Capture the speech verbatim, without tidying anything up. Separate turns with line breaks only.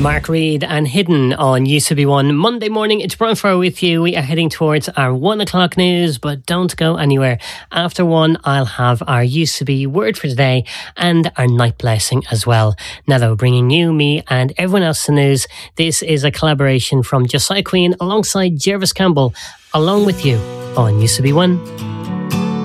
Mark Reed and Hidden on U C B one. Monday morning, it's Brian Farr with you. We are heading towards our one o'clock news, but don't go anywhere. After one, I'll have our U C B word for today and our night blessing as well. Now though, bringing you, me and everyone else the news, this is a collaboration from Josiah Queen alongside Jervis Campbell, Along With You on U C B one.